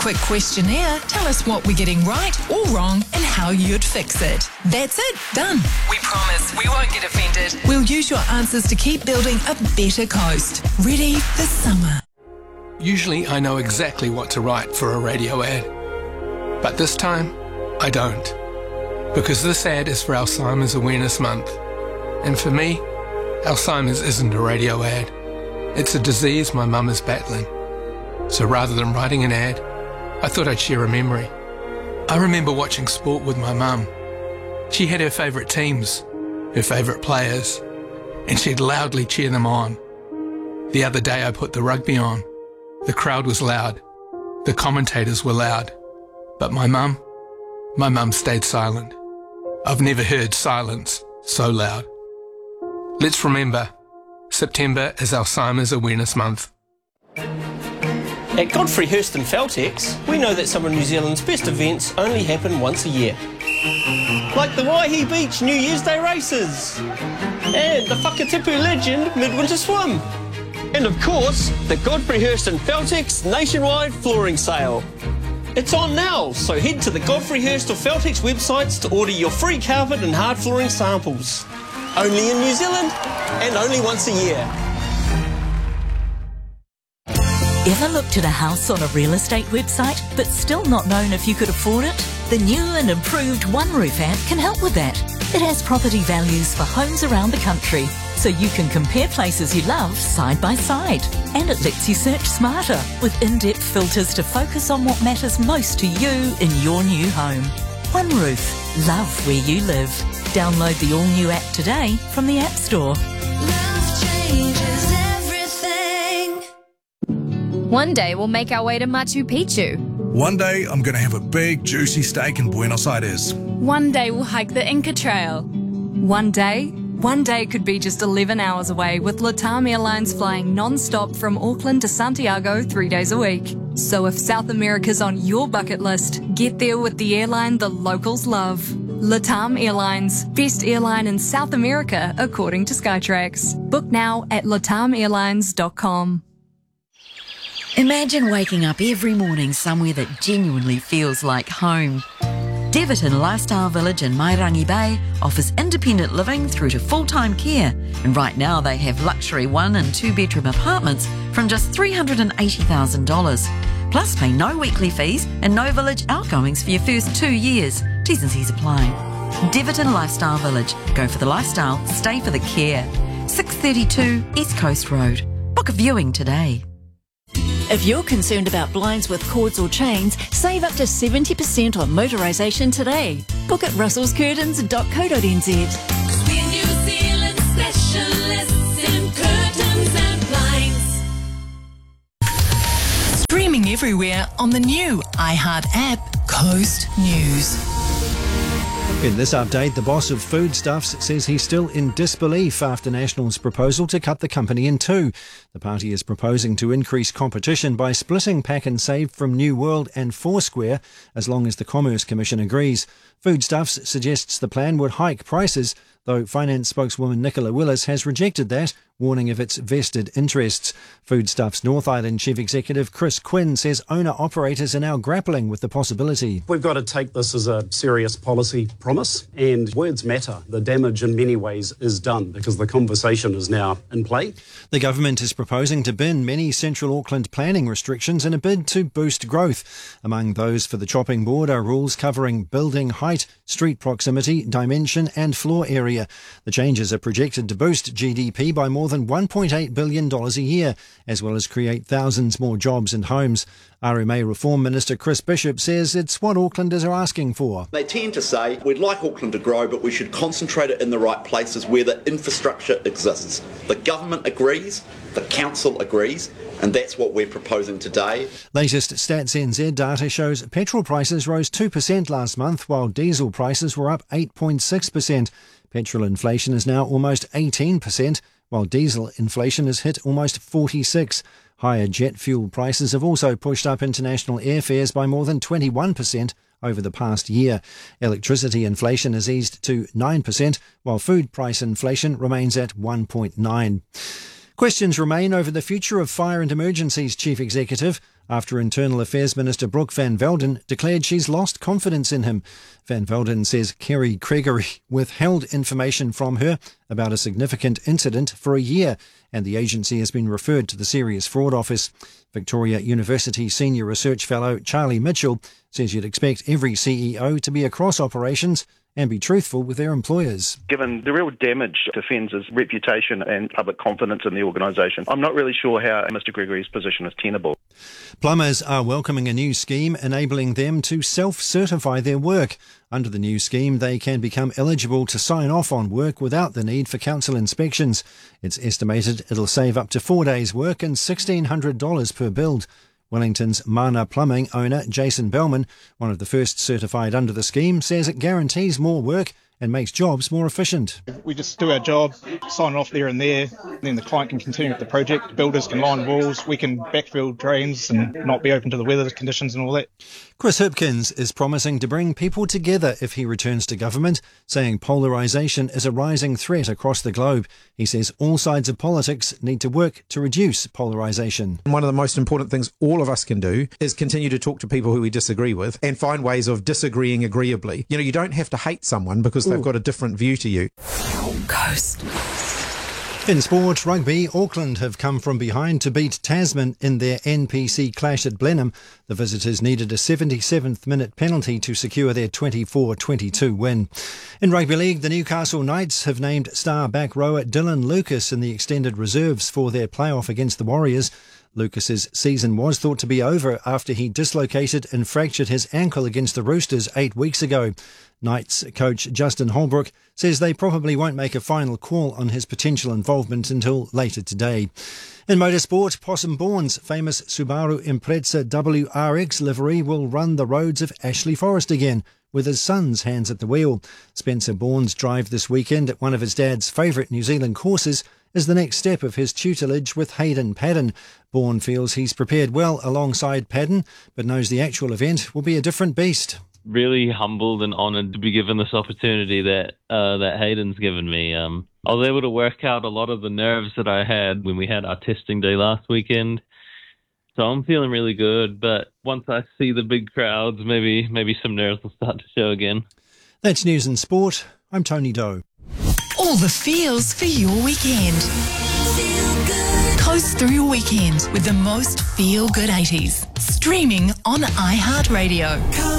Quick questionnaire. Tell us what we're getting right or wrong and how you'd fix it. That's it. Done. We promise we won't get offended. We'll use your answers to keep building a better coast. Ready for summer. Usually I know exactly what to write for a radio ad. But this time, I don't. Because this ad is for Alzheimer's Awareness Month. And for me, Alzheimer's isn't a radio ad. It's a disease my mum is battling. So rather than writing an ad, I thought I'd share a memory. I remember watching sport with my mum. She had her favourite teams, her favourite players, and she'd loudly cheer them on. The other day I put the rugby on. The crowd was loud. The commentators were loud. But my mum stayed silent. I've never heard silence so loud. Let's remember, September is Alzheimer's Awareness Month. At Godfrey Hirst and Feltex, we know that some of New Zealand's best events only happen once a year. Like the Waihi Beach New Year's Day races, and the Whakatipu Legend Midwinter Swim, and of course, the Godfrey Hirst and Feltex nationwide flooring sale. It's on now, so head to the Godfrey Hirst or Feltex websites to order your free carpet and hard flooring samples. Only in New Zealand, and only once a year. Ever looked at a house on a real estate website but still not known if you could afford it? The new and improved OneRoof app can help with that. It has property values for homes around the country, so you can compare places you love side by side. And it lets you search smarter with in-depth filters to focus on what matters most to you in your new home. OneRoof. Love where you live. Download the all-new app today from the App Store. Love changes everything. One day we'll make our way to Machu Picchu. One day I'm going to have a big, juicy steak in Buenos Aires. One day we'll hike the Inca Trail. One day could be just 11 hours away with LATAM Airlines flying non-stop from Auckland to Santiago 3 days a week. So if South America's on your bucket list, get there with the airline the locals love. LATAM Airlines, best airline in South America according to Skytrax. Book now at latamairlines.com. Imagine waking up every morning somewhere that genuinely feels like home. Deverton Lifestyle Village in Mairangi Bay offers independent living through to full-time care, and right now they have luxury 1 and 2 bedroom apartments from just $380,000. Plus pay no weekly fees and no village outgoings for your first 2 years. T's and C's apply. Deverton Lifestyle Village. Go for the lifestyle, stay for the care. 632 East Coast Road. Book a viewing today. If you're concerned about blinds with cords or chains, save up to 70% on motorisation today. Book at russellscurtains.co.nz. We're New Zealand specialists in curtains and blinds. Streaming everywhere on the new iHeart app, Coast News. In this update, the boss of Foodstuffs says he's still in disbelief after National's proposal to cut the company in two. The party is proposing to increase competition by splitting Pack and Save from New World and Foursquare, as long as the Commerce Commission agrees. Foodstuffs suggests the plan would hike prices, though finance spokeswoman Nicola Willis has rejected that, warning of its vested interests. Foodstuffs North Island Chief Executive Chris Quinn says owner-operators are now grappling with the possibility. We've got to take this as a serious policy promise, and words matter. The damage in many ways is done because the conversation is now in play. The government is proposing to bin many Central Auckland planning restrictions in a bid to boost growth. Among those for the chopping board are rules covering building height, street proximity, dimension and floor area. The changes are projected to boost GDP by more than $1.8 billion a year, as well as create thousands more jobs and homes. RMA Reform Minister Chris Bishop says it's what Aucklanders are asking for. They tend to say, we'd like Auckland to grow, but we should concentrate it in the right places where the infrastructure exists. The government agrees, the council agrees, and that's what we're proposing today. Latest Stats NZ data shows petrol prices rose 2% last month, while diesel prices were up 8.6%. Petrol inflation is now almost 18%, while diesel inflation has hit almost 46%. Higher jet fuel prices have also pushed up international airfares by more than 21% over the past year. Electricity inflation has eased to 9%, while food price inflation remains at 1.9%. Questions remain over the future of Fire and Emergencies Chief Executive after Internal Affairs Minister Brooke Van Velden declared she's lost confidence in him. Van Velden says Kerry Gregory withheld information from her about a significant incident for a year, and the agency has been referred to the Serious Fraud Office. Victoria University Senior Research Fellow Charlie Mitchell says you'd expect every CEO to be across operations and be truthful with their employers. Given the real damage to FENZ's reputation and public confidence in the organisation, I'm not really sure how Mr Gregory's position is tenable. Plumbers are welcoming a new scheme enabling them to self-certify their work. Under the new scheme, they can become eligible to sign off on work without the need for council inspections. It's estimated it'll save up to 4 days' work and $1,600 per build. Wellington's Mana Plumbing owner Jason Bellman, one of the first certified under the scheme, says it guarantees more work and makes jobs more efficient. We just do our job, sign it off there and there, then the client can continue with the project, builders can line walls, we can backfill drains and not be open to the weather conditions and all that. Chris Hipkins is promising to bring people together if he returns to government, saying polarisation is a rising threat across the globe. He says all sides of politics need to work to reduce polarisation. One of the most important things all of us can do is continue to talk to people who we disagree with and find ways of disagreeing agreeably. You know, you don't have to hate someone because they've got a different view to you. Coast. In sport, rugby, Auckland have come from behind to beat Tasman in their NPC clash at Blenheim. The visitors needed a 77th minute penalty to secure their 24-22 win. In rugby league, the Newcastle Knights have named star back rower Dylan Lucas in the extended reserves for their playoff against the Warriors. Lucas's season was thought to be over after he dislocated and fractured his ankle against the Roosters 8 weeks ago. Knights coach Justin Holbrook says they probably won't make a final call on his potential involvement until later today. In motorsport, Possum Bourne's famous Subaru Impreza WRX livery will run the roads of Ashley Forest again, with his son's hands at the wheel. Spencer Bourne's drive this weekend at one of his dad's favourite New Zealand courses is the next step of his tutelage with Hayden Paddon. Bourne feels he's prepared well alongside Paddon, but knows the actual event will be a different beast. Really humbled and honoured to be given this opportunity that Hayden's given me. I was able to work out a lot of the nerves that I had when we had our testing day last weekend. So I'm feeling really good, but once I see the big crowds, maybe some nerves will start to show again. That's News and Sport. I'm Tony Doe. All the feels for your weekend. Coast through your weekend with the most feel-good 80s. Streaming on iHeartRadio.